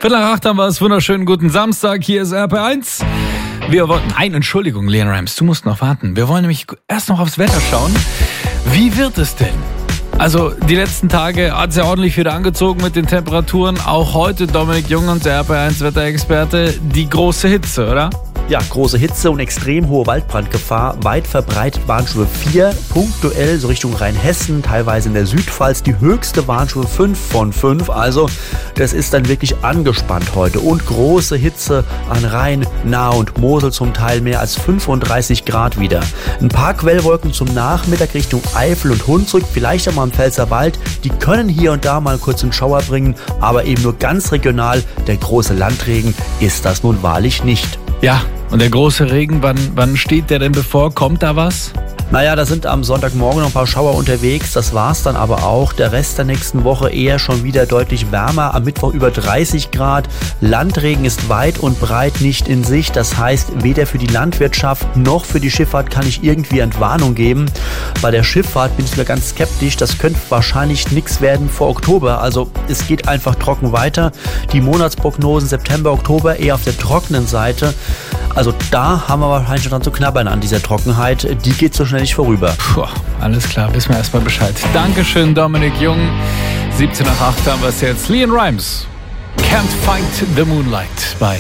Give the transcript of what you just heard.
7:45 haben wir es. Wunderschönen guten Samstag. Hier ist RP1. Wir wollten... Nein, Entschuldigung, Leon Rimes, du musst noch warten. Wir wollen nämlich erst noch aufs Wetter schauen. Wie wird es denn? Also, die letzten Tage hat es ja ordentlich wieder angezogen mit den Temperaturen. Auch heute, Dominik Jung, unser RP1-Wetterexperte, die große Hitze, oder? Ja, große Hitze und extrem hohe Waldbrandgefahr. Weit verbreitet Warnstufe 4, punktuell so Richtung Rheinhessen, teilweise in der Südpfalz die höchste Warnstufe 5 von 5. Also das ist dann wirklich angespannt heute. Und große Hitze an Rhein, Nahe und Mosel, zum Teil mehr als 35 Grad wieder. Ein paar Quellwolken zum Nachmittag Richtung Eifel und Hunsrück, vielleicht auch mal im Pfälzerwald. Die können hier und da mal kurz einen Schauer bringen, aber eben nur ganz regional. Der große Landregen ist das nun wahrlich nicht. Ja, und der große Regen, wann steht der denn bevor? Kommt da was? Naja, da sind am Sonntagmorgen noch ein paar Schauer unterwegs. Das war's dann aber auch. Der Rest der nächsten Woche eher schon wieder deutlich wärmer. Am Mittwoch über 30 Grad. Landregen ist weit und breit nicht in Sicht. Das heißt, weder für die Landwirtschaft noch für die Schifffahrt kann ich irgendwie Entwarnung geben. Bei der Schifffahrt bin ich sogar ganz skeptisch. Das könnte wahrscheinlich nichts werden vor Oktober. Also es geht einfach trocken weiter. Die Monatsprognosen September, Oktober eher auf der trockenen Seite. Also da haben wir wahrscheinlich schon dran zu knabbern an dieser Trockenheit. Die geht so schnell nicht vorüber. Puh, alles klar, wissen wir erstmal Bescheid. Dankeschön, Dominik Jung. 7:08 haben wir es jetzt. Leon Rimes, Can't Fight the Moonlight bei